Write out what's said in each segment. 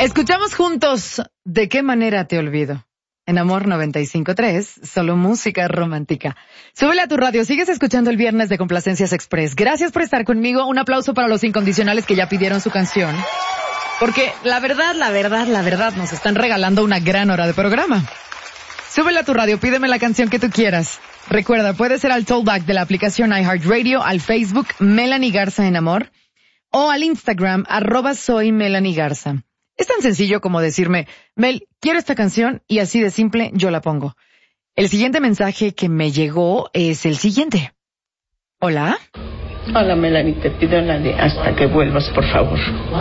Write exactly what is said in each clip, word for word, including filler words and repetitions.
Escuchamos juntos ¿De qué manera te olvido? En Amor noventa y cinco punto tres, solo música romántica. Súbele a tu radio, sigues escuchando el viernes de Complacencias Express. Gracias por estar conmigo, un aplauso para los incondicionales que ya pidieron su canción. Porque la verdad, la verdad, la verdad, nos están regalando una gran hora de programa. Súbele a tu radio, pídeme la canción que tú quieras. Recuerda, puede ser al tollback de la aplicación iHeartRadio, al Facebook Melanie Garza en Amor, o al Instagram, arroba soy Melanie Garza. Es tan sencillo como decirme, Mel, quiero esta canción, y así de simple yo la pongo. El siguiente mensaje que me llegó es el siguiente. Hola. Hola, Melanie, te pido la de Hasta que vuelvas, por favor.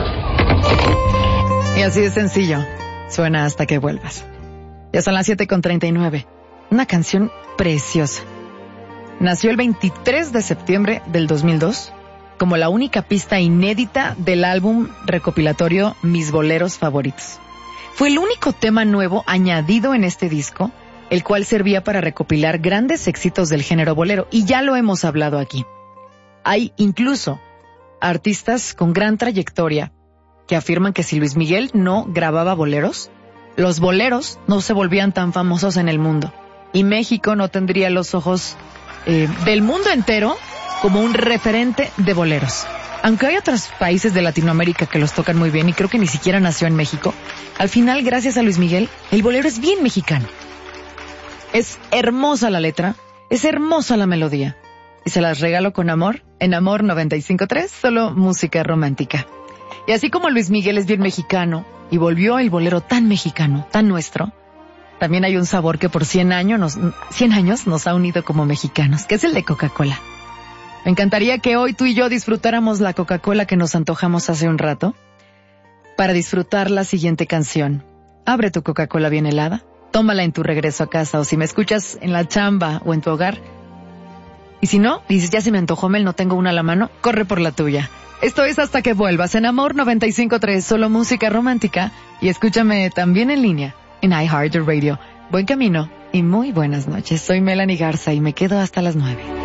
Y así de sencillo, suena Hasta que vuelvas. Ya son las siete con treinta y nueve. Una canción preciosa. Nació el veintitrés de septiembre del dos mil dos. Como la única pista inédita del álbum recopilatorio Mis Boleros Favoritos. Fue el único tema nuevo añadido en este disco, el cual servía para recopilar grandes éxitos del género bolero, y ya lo hemos hablado aquí. Hay incluso artistas con gran trayectoria que afirman que si Luis Miguel no grababa boleros, los boleros no se volvían tan famosos en el mundo, y México no tendría los ojos eh, del mundo entero como un referente de boleros. Aunque hay otros países de Latinoamérica que los tocan muy bien y creo que ni siquiera nació en México, al final, gracias a Luis Miguel, el bolero es bien mexicano. Es hermosa la letra, es hermosa la melodía. Y se las regalo con amor, en Amor noventa y cinco punto tres, solo música romántica. Y así como Luis Miguel es bien mexicano y volvió el bolero tan mexicano, tan nuestro, también hay un sabor que por cien años nos, cien años nos ha unido como mexicanos, que es el de Coca-Cola. Me encantaría que hoy tú y yo disfrutáramos la Coca-Cola que nos antojamos hace un rato para disfrutar la siguiente canción. Abre tu Coca-Cola bien helada, tómala en tu regreso a casa, o si me escuchas en la chamba o en tu hogar. Y si no, dices, ya se me antojó, Mel, no tengo una a la mano, corre por la tuya. Esto es Hasta que vuelvas en Amor noventa y cinco punto tres, solo música romántica, y escúchame también en línea en iHeartRadio. Buen camino y muy buenas noches. Soy Melanie Garza y me quedo hasta las nueve.